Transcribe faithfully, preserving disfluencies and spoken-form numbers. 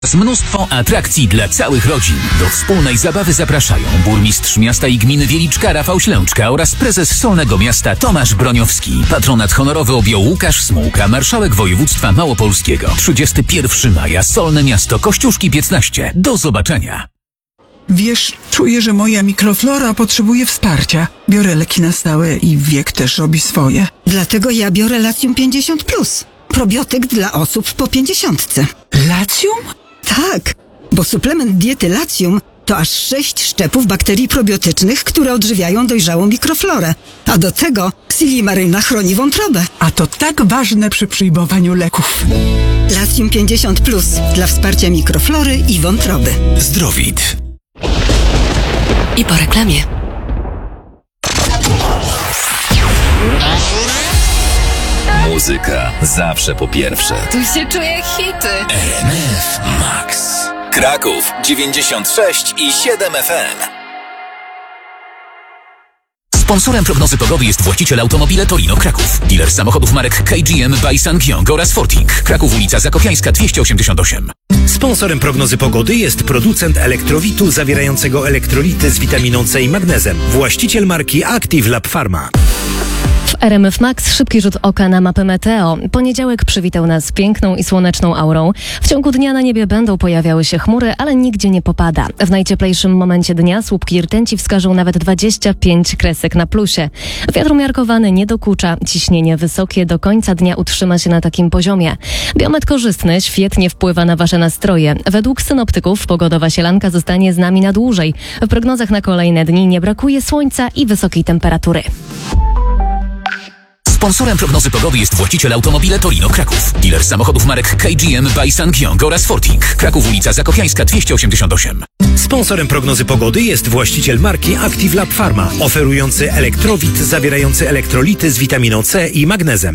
Mnóstwo atrakcji dla całych rodzin. Do wspólnej zabawy zapraszają burmistrz miasta i gminy Wieliczka Rafał Ślęczka oraz prezes Solnego Miasta Tomasz Broniowski. Patronat honorowy objął Łukasz Smułka, marszałek województwa małopolskiego. trzydziestego pierwszego maja, Solne Miasto, Kościuszki piętnaście. Do zobaczenia. Wiesz, czuję, że moja mikroflora potrzebuje wsparcia. Biorę leki na stałe i wiek też robi swoje. Dlatego ja biorę Latium pięćdziesiąt plus. Probiotyk dla osób po pięćdziesiątce. Latium? Tak, bo suplement diety Latium to aż sześć szczepów bakterii probiotycznych, które odżywiają dojrzałą mikroflorę. A do tego Silimaryna chroni wątrobę. A to tak ważne przy przyjmowaniu leków. Latium pięćdziesiąt plus dla wsparcia mikroflory i wątroby. Zdrowit. I po reklamie. Muzyka zawsze po pierwsze. Tu się czuję hity. R M F Max. Kraków dziewięćdziesiąt sześć i siedem F M. Sponsorem prognozy pogody jest właściciel Automobile Torino Kraków. Dealer samochodów marek K G M by Sangyong oraz Forting. Kraków, ulica Zakopiańska dwieście osiemdziesiąt osiem. Sponsorem prognozy pogody jest producent elektrowitu zawierającego elektrolity z witaminą C i magnezem. Właściciel marki Active Lab Pharma. W R M F Max szybki rzut oka na mapę meteo. Poniedziałek przywitał nas piękną i słoneczną aurą. W ciągu dnia na niebie będą pojawiały się chmury, ale nigdzie nie popada. W najcieplejszym momencie dnia słupki rtęci wskażą nawet dwadzieścia pięć kresek na plusie. Wiatr umiarkowany nie dokucza. Ciśnienie wysokie do końca dnia utrzyma się na takim poziomie. Biometr korzystny świetnie wpływa na wasze nastroje. Według synoptyków pogodowa sielanka zostanie z nami na dłużej. W prognozach na kolejne dni nie brakuje słońca i wysokiej temperatury. Sponsorem prognozy pogody jest właściciel Automobile Torino Kraków. Dealer samochodów marek K G M by Sangyong oraz Forting. Kraków, ulica Zakopiańska dwieście osiemdziesiąt osiem. Sponsorem prognozy pogody jest właściciel marki Active Lab Pharma, oferujący elektrowit zawierający elektrolity z witaminą C i magnezem.